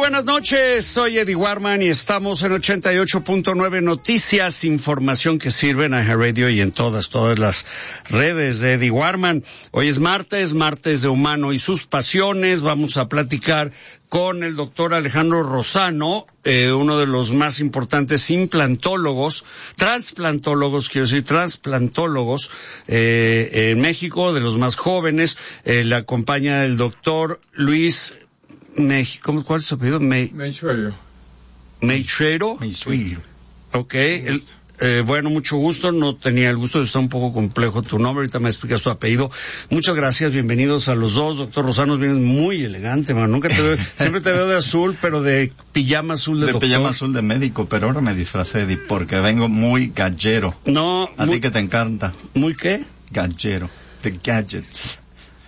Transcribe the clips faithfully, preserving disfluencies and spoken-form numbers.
buenas noches, soy Eddie Warman y estamos en ochenta y ocho punto nueve Noticias, información que sirve en iHeartRadio y en todas, todas las redes de Eddie Warman. Hoy es martes, martes de Humano y sus pasiones. Vamos a platicar con el doctor Alejandro Rosano, eh, uno de los más importantes implantólogos, trasplantólogos, quiero decir, trasplantólogos eh, en México, de los más jóvenes. Eh, le acompaña el doctor Luis ¿Cómo, ¿Cuál es su apellido? Me... Meicheiro. Meicheiro. Meicheiro. Ok. El, eh, bueno, mucho gusto. No tenía el gusto, está un poco complejo tu nombre. Ahorita me explicas tu apellido. Muchas gracias. Bienvenidos a los dos. Doctor Rosano, vienes muy elegante, man. Nunca te veo, siempre te veo de azul, pero de pijama azul de, de doctor. De pijama azul de médico, pero ahora me disfracé, Eddie, porque vengo muy gallero. No. A muy, ti que te encanta. ¿Muy qué? Gallero. The gadgets.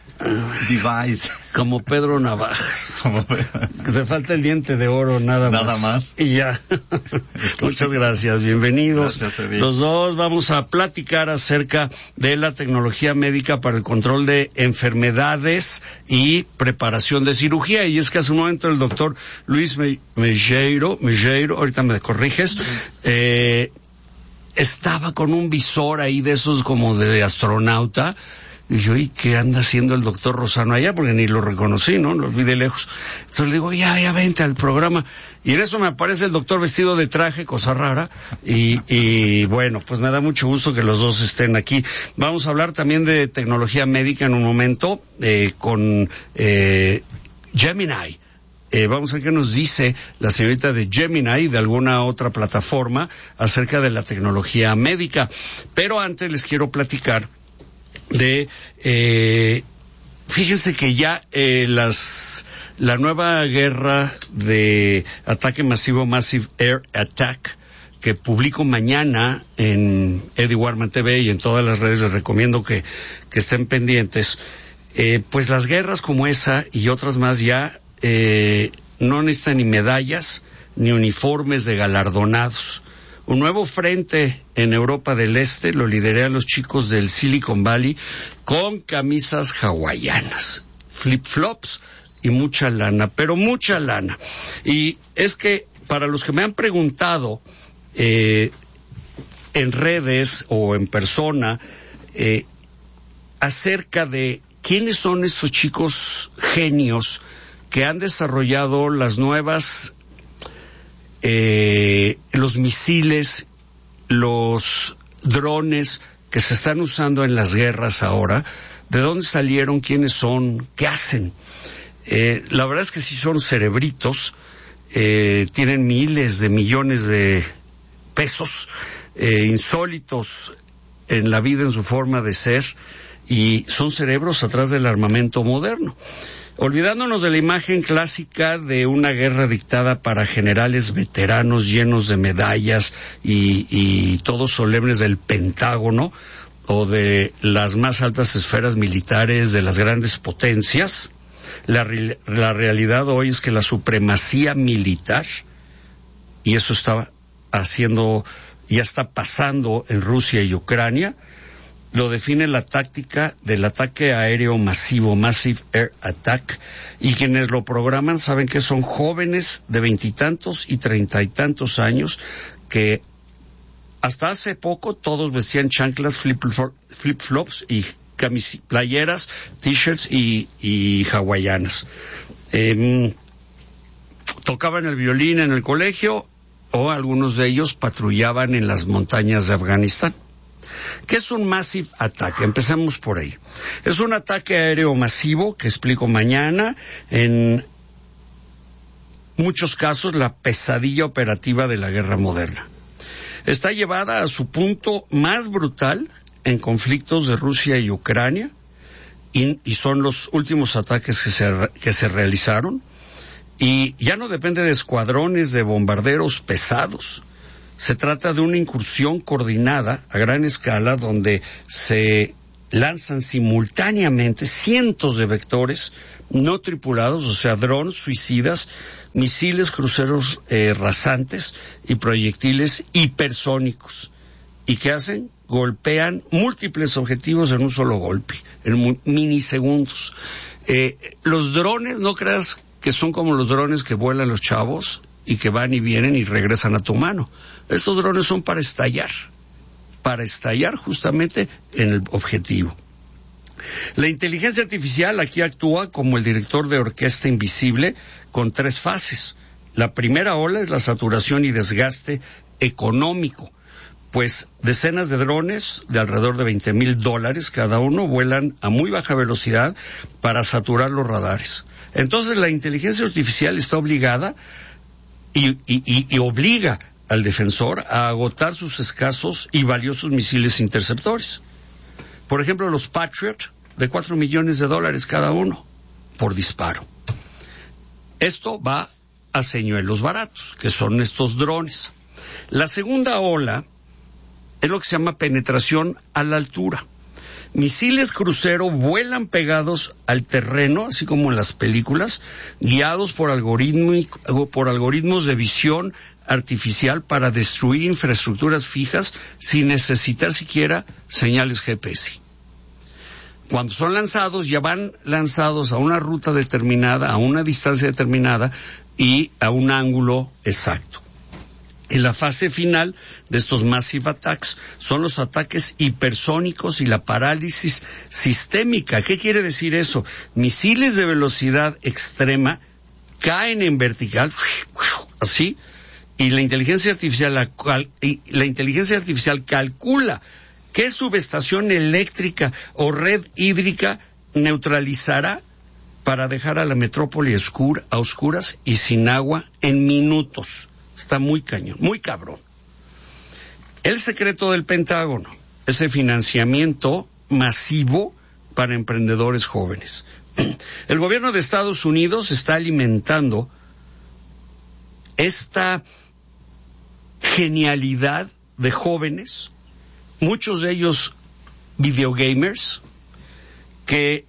Device. Como Pedro Navajas. Como... Te falta el diente de oro, nada más. Nada más. Y ya. Muchas gracias, bienvenidos. Gracias, los dos vamos a platicar acerca de la tecnología médica para el control de enfermedades y preparación de cirugía. Y es que hace un momento el doctor Luis Meicheiro, Meicheiro, ahorita me corriges, eh, estaba con un visor ahí de esos como de astronauta. Y yo, ¿y qué anda haciendo el doctor Rosano allá? Porque ni lo reconocí, ¿no? Lo vi de lejos. Entonces le digo, ya, ya vente al programa. Y en eso me aparece el doctor vestido de traje, cosa rara. Y, y bueno, pues me da mucho gusto que los dos estén aquí. Vamos a hablar también de tecnología médica en un momento, eh, con, eh, Gemini. Eh, vamos a ver qué nos dice la señorita de Gemini, de alguna otra plataforma, acerca de la tecnología médica. Pero antes les quiero platicar de eh, fíjense que ya eh, las la nueva guerra de ataque masivo, Massive Air Attack, que publico mañana en Eddie Warman T V y en todas las redes, les recomiendo que, que estén pendientes. Eh, pues las guerras como esa y otras más ya eh, no necesitan ni medallas ni uniformes de galardonados. Un nuevo frente en Europa del Este lo lideran los chicos del Silicon Valley con camisas hawaianas, flip-flops y mucha lana, pero mucha lana. Y es que para los que me han preguntado eh, en redes o en persona eh, acerca de quiénes son estos chicos genios que han desarrollado las nuevas Eh, los misiles, los drones que se están usando en las guerras ahora, ¿de dónde salieron? ¿Quiénes son? ¿Qué hacen? Eh, la verdad es que sí son cerebritos, eh, tienen miles de millones de pesos, eh, insólitos en la vida, en su forma de ser, y son cerebros atrás del armamento moderno. Olvidándonos de la imagen clásica de una guerra dictada para generales veteranos llenos de medallas y, y todos solemnes del Pentágono o de las más altas esferas militares de las grandes potencias, la, la realidad hoy es que la supremacía militar, y eso está haciendo, ya está pasando en Rusia y Ucrania, lo define la táctica del ataque aéreo masivo, Massive Air Attack, y quienes lo programan saben que son jóvenes de veintitantos y treinta y tantos años que hasta hace poco todos vestían chanclas, flip-flops y camis, playeras, t-shirts y, y hawaianas. Eh, tocaban el violín en el colegio o algunos de ellos patrullaban en las montañas de Afganistán. ¿Qué es un Massive Attack? Empezamos por ahí. Es un ataque aéreo masivo que explico mañana, en muchos casos la pesadilla operativa de la guerra moderna. Está llevada a su punto más brutal en conflictos de Rusia y Ucrania, y, y son los últimos ataques que se, que se realizaron, y ya no depende de escuadrones de bombarderos pesados. Se trata de una incursión coordinada a gran escala donde se lanzan simultáneamente cientos de vectores no tripulados, o sea, drones suicidas, misiles cruceros eh, rasantes y proyectiles hipersónicos. ¿Y qué hacen? Golpean múltiples objetivos en un solo golpe, en milisegundos. Eh, los drones, no creas que son como los drones que vuelan los chavos y que van y vienen y regresan a tu mano. Estos drones son para estallar, para estallar justamente en el objetivo. La inteligencia artificial aquí actúa como el director de orquesta invisible con tres fases. La primera ola es la saturación y desgaste económico, pues decenas de drones de alrededor de veinte mil dólares cada uno vuelan a muy baja velocidad para saturar los radares. Entonces la inteligencia artificial está obligada y, y, y, y obliga al defensor a agotar sus escasos y valiosos misiles interceptores. Por ejemplo, los Patriot, de cuatro millones de dólares cada uno por disparo. Esto va a señuelos baratos, que son estos drones. La segunda ola es lo que se llama penetración a la altura. Misiles crucero vuelan pegados al terreno, así como en las películas, guiados por, por algoritmos de visión artificial para destruir infraestructuras fijas sin necesitar siquiera señales G P S. Cuando son lanzados, ya van lanzados a una ruta determinada, a una distancia determinada y a un ángulo exacto. En la fase final de estos massive attacks son los ataques hipersónicos y la parálisis sistémica. ¿Qué quiere decir eso? Misiles de velocidad extrema caen en vertical, así, y la inteligencia artificial, la, y la inteligencia artificial calcula qué subestación eléctrica o red hídrica neutralizará para dejar a la metrópoli oscura, a oscuras y sin agua en minutos. Está muy cañón, muy cabrón. El secreto del Pentágono, ese financiamiento masivo para emprendedores jóvenes. El gobierno de Estados Unidos está alimentando esta genialidad de jóvenes, muchos de ellos videogamers, que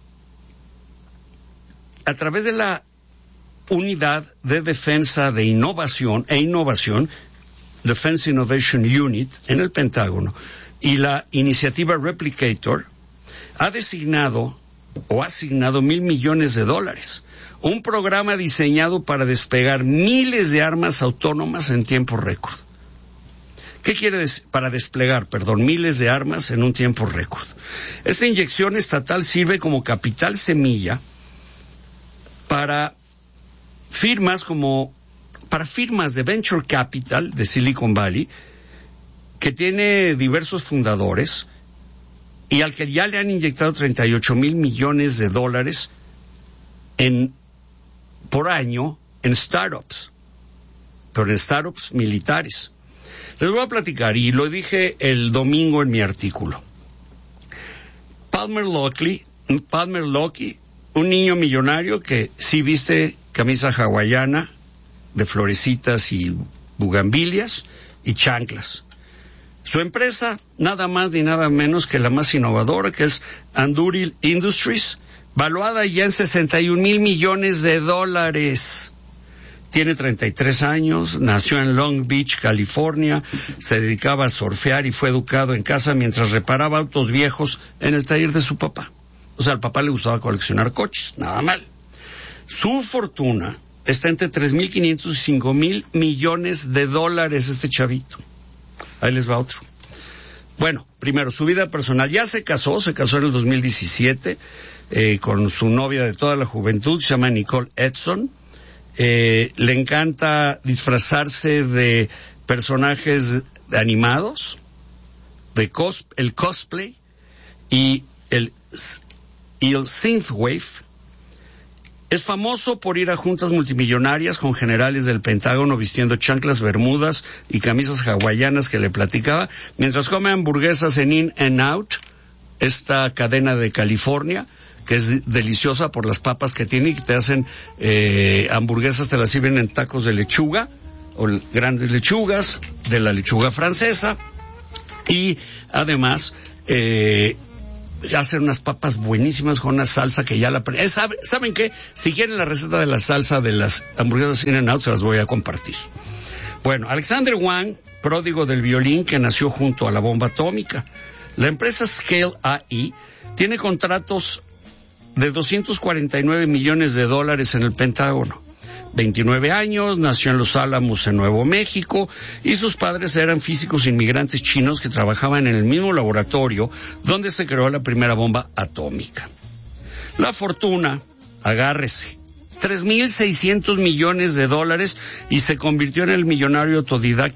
a través de la Unidad de Defensa de Innovación e Innovación, Defense Innovation Unit, en el Pentágono, y la iniciativa Replicator, ha designado o ha asignado mil millones de dólares. Un programa diseñado para despegar miles de armas autónomas en tiempo récord. ¿Qué quiere decir? Para desplegar, perdón, miles de armas en un tiempo récord. Esta inyección estatal sirve como capital semilla para firmas como, para firmas de Venture Capital de Silicon Valley, que tiene diversos fundadores y al que ya le han inyectado treinta y ocho mil millones de dólares en, por año en startups, pero en startups militares. Les voy a platicar, y lo dije el domingo en mi artículo. Palmer Luckey, Palmer Luckey, un niño millonario que sí viste camisa hawaiana de florecitas y bugambilias y chanclas. Su empresa, nada más ni nada menos que la más innovadora, que es Anduril Industries, valuada ya en sesenta y un mil millones de dólares. Tiene treinta y tres años, nació en Long Beach, California, se dedicaba a surfear y fue educado en casa mientras reparaba autos viejos en el taller de su papá. O sea, al papá le gustaba coleccionar coches, nada mal. Su fortuna está entre tres mil quinientos y cinco mil millones de dólares, este chavito. Ahí les va otro. Bueno, primero, su vida personal. Ya se casó, se casó en el dos mil diecisiete eh, con su novia de toda la juventud, se llama Nicole Edson. Eh, le encanta disfrazarse de personajes animados, de cos, el cosplay y el, y el synthwave. Es famoso por ir a juntas multimillonarias con generales del Pentágono vistiendo chanclas, bermudas y camisas hawaianas que le platicaba, mientras come hamburguesas en In-N-Out, esta cadena de California, que es deliciosa por las papas que tiene y que te hacen eh, hamburguesas, te las sirven en tacos de lechuga, o grandes lechugas, de la lechuga francesa, y además eh, hacen unas papas buenísimas con una salsa que ya la... Eh, ¿sabe, ¿Saben qué? Si quieren la receta de la salsa de las hamburguesas In-N-Out, se las voy a compartir. Bueno, Alexander Wang, pródigo del violín que nació junto a la bomba atómica. La empresa Scale A I tiene contratos de doscientos cuarenta y nueve millones de dólares en el Pentágono. veintinueve años, nació en Los Álamos, en Nuevo México, y sus padres eran físicos inmigrantes chinos que trabajaban en el mismo laboratorio donde se creó la primera bomba atómica. La fortuna, agárrese, tres mil seiscientos millones de dólares, y se convirtió en el millonario autodidacta